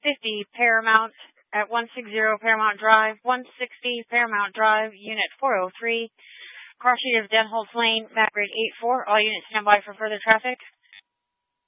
50 Paramount at 160 Paramount Drive, 160 Paramount Drive, Unit 403. Cross street of Denholtz Lane, map grade 84. All units stand by for further traffic.